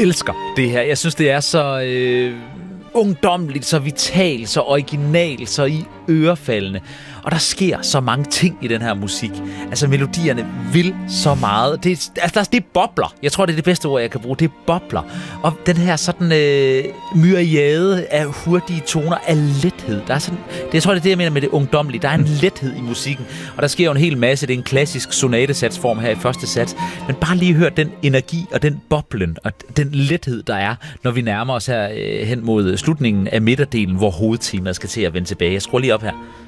elsker det her. Jeg synes, det er så ungdommeligt, så vitalt, så originalt, så i ørefaldende. Og der sker så mange ting i den her musik. Altså, melodierne vil så meget. Det er bobler. Jeg tror, det er det bedste ord, jeg kan bruge. Det er bobler. Og den her sådan myriade af hurtige toner af lethed. Der er sådan, jeg tror, det er det, jeg mener med det ungdommelige. Der er en lethed i musikken. Og der sker jo en hel masse. Det er en klassisk sonatesatsform her i første sats. Men bare lige hør den energi og den boblen og den lethed, der er, når vi nærmer os her hen mod slutningen af midterdelen, hvor hovedtemaet skal til at vende tilbage. Jeg skruer lige op her.